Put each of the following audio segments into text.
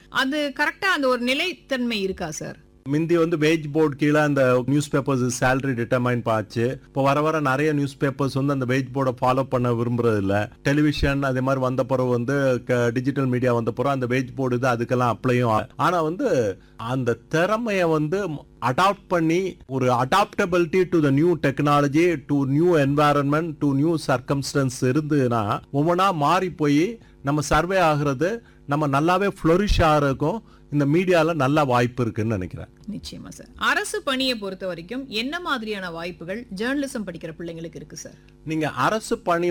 அது கரெக்டா அந்த ஒரு நிலைத்தன்மை இருக்கா சார்? மிந்தி வேஜ் போர்டு கீழே அந்த நியூஸ் பேப்பர்ஸ் சேலரி டிட்டர்மைன் பாச்சு. இப்போ வர வர நிறைய நியூஸ் பேப்பர்ஸ் அந்த வெயிட் போர்டை ஃபாலோ பண்ண விரும்புறது இல்ல. டெலிவிஷன் அதே மாதிரி வந்த பிறகு டிஜிட்டல் மீடியா வந்த பிறகு அந்த வெயிட் போர்டு இது அதுக்கெல்லாம் அப்ளையும். ஆனா அந்த திறமைய அடாப்ட் பண்ணி ஒரு adaptability to the new technology, to new environment, to new circumstances இருந்துன்னா ஒவ்வொன்றா மாறி போய் நம்ம சர்வே ஆகுறது, நம்ம நல்லாவே ஃப்ளோரிஷ் ஆகிறதுக்கும் இந்த மீடியால நல்ல வாய்ப்பு இருக்குன்னு நினைக்கிறேன். நிச்சயமா சார். அரசு பணியை பொறுத்த வரைக்கும் என்ன மாதிரியான வாய்ப்புகள் ஜேர்னலிசம் படிக்கிற பிள்ளைங்களுக்கு இருக்கு சார்? நீங்க அரசு பணி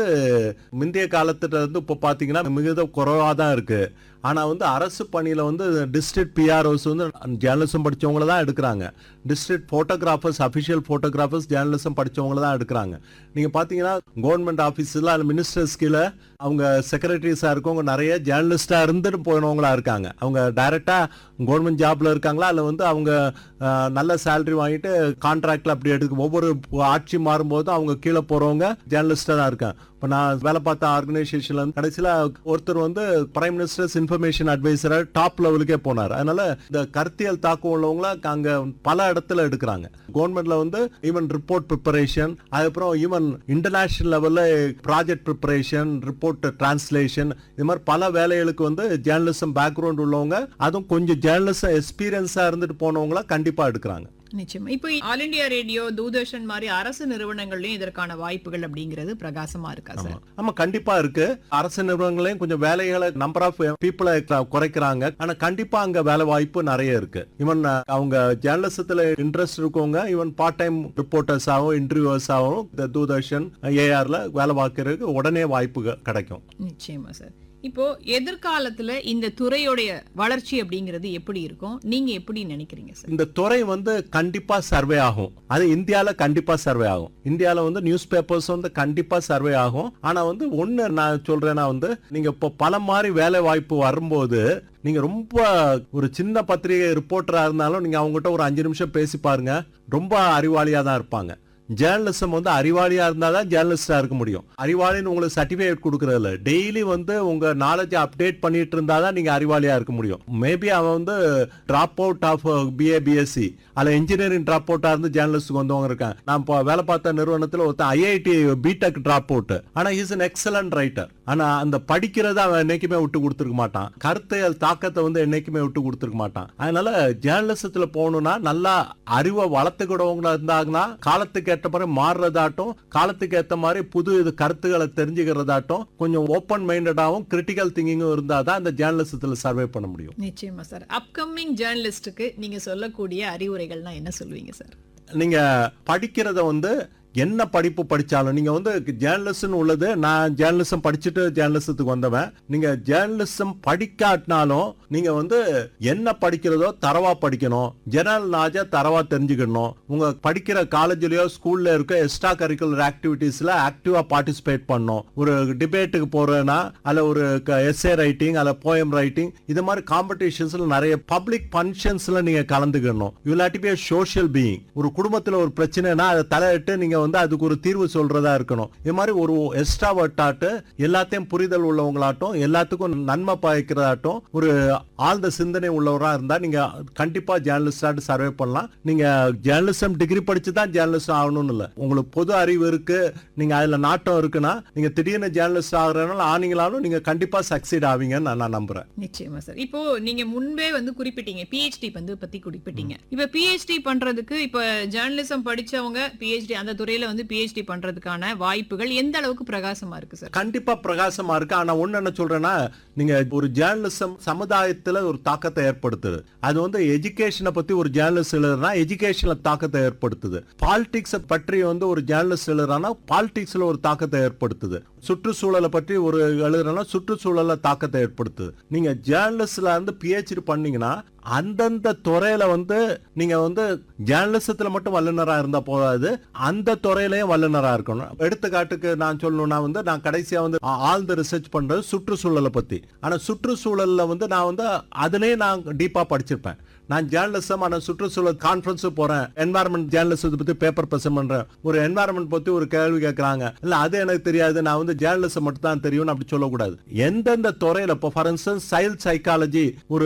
முந்தைய காலத்துல இருந்து இப்ப பாத்தீங்கன்னா மிகுந்த குறைவா தான் இருக்கு. ஆனா அரசு பணியில டிஸ்ட்ரிக்ட் பிஆர்ஓஸ் ஜேர்னலிசம் படிச்சவங்கள தான் எடுக்கிறாங்க. District photographers, official photographers journalism படிச்சவங்கள தான் எடுக்கிறாங்க. நீங்க பாத்தீங்கன்னா கவர்மெண்ட் ஆபீஸ்ல மினிஸ்டர்ஸ் கீழே அவங்க செக்ரட்டரிஸா இருக்கவங்க நிறைய ஜேர்னலிஸ்டா இருந்துட்டு போனவங்களா இருக்காங்க. அவங்க டைரக்டா கவர்மெண்ட் ஜாப்ல இருக்காங்களா அல்ல அவங்க நல்ல சேலரி வாங்கிட்டு கான்ட்ராக்ட்ல அப்படி எடுக்க ஒவ்வொரு ஆட்சி மாறும்போது அவங்க கீழே போறவங்க ஜேர்னலிஸ்டா தான் இருக்காங்க. இப்ப நான் வேலை பார்த்த ஆர்கனைசேஷன்ல கடைசியில ஒருத்தர் பிரைம் மினிஸ்டர்ஸ் இன்ஃபர்மேஷன் அட்வைசரா டாப் லெவலுக்கே போனார். அதனால இந்த கருத்தியல் தாக்கம் உள்ளவங்கள அங்க பல இடத்துல எடுக்கிறாங்க. கவர்மெண்ட்ல ஈவன் ரிப்போர்ட் ப்ரிப்பரேஷன், அதுக்கப்புறம் ஈவன் இன்டர்நேஷனல் லெவல்ல ப்ராஜெக்ட் ப்ரிப்பரேஷன், ரிப்போர்ட் டிரான்ஸ்லேஷன், இது மாதிரி பல வேலைகளுக்கு ஜேர்னலிசம் பேக்ரவுண்ட் உள்ளவங்க, அதுவும் கொஞ்சம் ஜேர்னலிசம் எக்ஸ்பீரியன்ஸா இருந்துட்டு போனவங்கள கண்டிப்பா எடுக்கிறாங்க. நிச்சயமா. இப்போ ஆல் இந்தியா ரேடியோ, தூர்தர்ஷன் மாதிரி அரசு நிறுவனங்கள்லயும் இதற்கான வாய்ப்புகள் அப்படிங்கிறது பிரகாசமா இருக்கா சார்? ஆமா, கண்டிப்பா இருக்கு. அரசு நிறுவனங்களையும் கொஞ்சம் வேலைகளை நம்பர் ஆஃப் பீப்புளை குறைக்கிறாங்க. ஆனா கண்டிப்பா அங்க வேலை வாய்ப்பு நிறைய இருக்கு. ஈவன் அவங்க ஜேர்னலிசத்துல இன்ட்ரெஸ்ட் இருக்கவங்க ஈவன் பார்ட் டைம் ரிப்போர்ட்டர்ஸாகவும் இன்டர்வியூவர்ஸாகவும் தூர்தர்ஷன் ஏஆர்ல வேலை பார்க்கறதுக்கு உடனே வாய்ப்பு கிடைக்கும். நிச்சயமா சார். இப்போ எதிர்காலத்துல இந்த துறையுடைய வளர்ச்சி அப்படிங்கிறது எப்படி இருக்கும், நீங்க எப்படி நினைக்கிறீங்க சார்? இந்த துறை கண்டிப்பா சர்வே ஆகும். அது இந்தியால கண்டிப்பா சர்வே ஆகும். இந்தியால நியூஸ் பேப்பர்ஸ் கண்டிப்பா சர்வே ஆகும். ஆனா ஒண்ணு நான் சொல்றேன்னா நீங்க இப்போ பல மாதிரி வேலை வாய்ப்பு வரும்போது நீங்க ரொம்ப ஒரு சின்ன பத்திரிகை ரிப்போர்ட்டரா இருந்தாலும் நீங்க அவங்ககிட்ட ஒரு 5 நிமிஷம் பேசி பாருங்க, ரொம்ப அறிவாளியா தான் இருப்பாங்க. ஜேர்னலிசம் அறிவாளியா இருந்தாதான் ஜேர்னலிஸ்டா இருக்க முடியும். அறிவாளின்னு உங்களுக்கு சர்டிபிகேட் கொடுக்கறது இல்ல. டெய்லி உங்க நாலேஜ் அப்டேட் பண்ணிட்டு இருந்தாதான் நீங்க அறிவாளியா இருக்க முடியும். மேபி அவன் drop out of BA BSc அல்ல இன்ஜினியரிங் டிராப் அவுட்டா இருந்து ஜேர்னலிஸ்ட் வந்தவங்க இருக்காங்க. நான் வேலை பார்த்த நிறுவனத்தில் ஒருத்தன் ஐஐடி பிடெக் டிராப் அவுட், ஆனா இஸ் an excellent ரைட்டர். ஆனா அந்த படிக்கிறத அவன் என்னைக்குமே விட்டு கொடுத்துருக்க மாட்டான். கருத்தையல் தாக்கத்தை என்னைக்குமே விட்டு கொடுத்துருக்க மாட்டான். அதனால ஜேர்னலிசத்துல போகணும்னா நல்லா அறிவை வளர்த்துக்கிடவங்களா இருந்தாங்கன்னா காலத்துக்கு ஏற்ற மாதிரி மாறுறதாட்டும், காலத்துக்கு ஏற்ற மாதிரி புது கருத்துக்களை தெரிஞ்சுக்கிறதாட்டும், கொஞ்சம் ஓப்பன் மைண்டடாகவும் கிரிட்டிக்கல் திங்கிங்கும் இருந்தாதான் இந்த ஜேர்னலிசத்துல சர்வே பண்ண முடியும். நிச்சயமா சார். அப்கமிங் ஜேர்னலிஸ்டுக்கு நீங்க சொல்லக்கூடிய அறிவுரைகள்னா என்ன சொல்வீங்க சார்? நீங்க படிக்கிறத என்ன படிப்பு படிச்சாலும் நீங்க ஜேர்னலிசம் உள்ளது. நான் ஜேர்னலிசம் படிச்சுட்டு ஜேர்னலிசத்துக்கு வந்தவன். நீங்க ஜேர்னலிசம் படிக்காட்டினாலும் நீங்க என்ன படிக்கிறதோ தரவா படிக்கணும். ஜெனரல் நாலேஜை தரவா தெரிஞ்சுக்கணும். உங்க படிக்கிற காலேஜ்லயோ ஸ்கூல்ல இருக்க எக்ஸ்ட்ரா கரிக்குலர் ஆக்டிவிட்டீஸ்ல ஆக்டிவா பார்ட்டிசிபேட் பண்ணணும். ஒரு டிபேட்டுக்கு போறேன்னா அல்ல ஒரு எஸ்ஏ ரைட்டிங் அல்ல போயம் ரைட்டிங், இது மாதிரி காம்படிஷன்ஸ்ல நிறைய பப்ளிக் ஃபங்க்ஷன்ஸ்ல நீங்க கலந்துக்கணும். You will have to be a social being. ஒரு குடும்பத்துல ஒரு பிரச்சனைனா அதை தலையிட்டு நீங்க அதுக்கு ஒரு தீர்வு சொல்றதா இருக்கணும். இது மாதிரி ஒரு எக்ஸ்ட்ராவர்ட்டாட்டு எல்லாத்தையும் புரிதல் உள்ளவங்களாட்டும் எல்லாத்துக்கும் நன்மை பயக்கிறதாட்டும் ஒரு ஆழ்ந்த சிந்தனை உள்ளவரா இருந்தா நீங்க கண்டிப்பா ஜேர்னலிஸ்டாட்டு சர்வே பண்ணலாம். நீங்க ஜேர்னலிசம் டிகிரி படிச்சு தான் ஜேர்னலிஸ்ட் ஆகணும்னு இல்ல. உங்களுக்கு பொது அறிவு இருக்கு, நீங்க அதுல நாட்டம் இருக்குன்னா நீங்க திடீர்னு ஜேர்னலிஸ்ட் ஆகுறதுனால ஆனீங்களாலும் நீங்க கண்டிப்பா சக்சீட் ஆவீங்கன்னு நான் நம்புறேன். நிச்சயமா சார். இப்போ நீங்க முன்பே குறிப்பிட்டீங்க பிஹெச்டி பத்தி குறிப்பிட்டீங்க. இப்ப பிஹெச்டி பண்றதுக்கு இப்ப ஜேர்னலிசம் படிச்சவங்க பிஹெச்டி அந்த துறையில பிஹெச்டி பண்றதுக்கான வாய்ப்புகள் எந்த அளவுக்கு பிரகாசமா இருக்கு சார்? கண்டிப்பா பிரகாசமா இருக்கு. ஆனா ஒண்ணு என்ன சொல்றேன்னா, நீங்க ஒரு ஜேர்னலிசம் சமுதாயத்துல ஒரு தாக்கத்தை ஏற்படுத்துது. அது எஜுகேஷனை பத்தி ஒரு ஜேர்னலிஸ்ட் எழுதுனா எஜுகேஷன்ல தாக்கத்தை ஏற்படுத்துது. பாலிடிக்ஸ் பற்றி ஒரு ஜேர்னலிஸ்ட் எழுதுறானா பாலிடிக்ஸ்ல ஒரு தாக்கத்தை ஏற்படுத்துது. சுற்றுச்சூழலை பற்றி ஒரு எழுதுறனா சுற்றுச்சூழல தாக்கத்தை ஏற்படுத்துது. நீங்க ஜேர்னலிஸ்ட்ல இருந்து பிஹெச்டி பண்ணீங்கன்னா அந்தந்த துறையில நீங்க ஜேர்னலிசத்துல மட்டும் வல்லுநரா இருந்தா போதாது, அந்த துறையிலயும் வல்லுநரா இருக்கணும். எடுத்துக்காட்டுக்கு நான் சொல்லணும்னா நான் கடைசியா ஆழ்ந்த ரிசர்ச் பண்றது சுற்றுச்சூழலை பத்தி. ஆனா சுற்றுச்சூழல்ல நான் அதுலயே நான் டீப்பா படிச்சிருப்பேன். நான் ஜேர்னலிசம் ஆனா சுற்றுச்சூழல் கான்ஃபரன்ஸ் போறேன், என்வாரன்மெண்ட் ஜேர்னலிசத்தை பத்தி பேப்பர் பிரசன்ட் பண்றேன். ஒரு என்வாரன்மெண்ட் பத்தி ஒரு கேள்வி கேட்கறாங்க, இல்ல அது எனக்கு தெரியாது, நான் ஜேர்னலிசம் மட்டும் தான் தெரியும் அப்படி சொல்லக்கூடாது. எந்தெந்த துறையில, ஃபார் இன்ஸ்டன்ஸ் சைல்ட் சைக்காலஜி ஒரு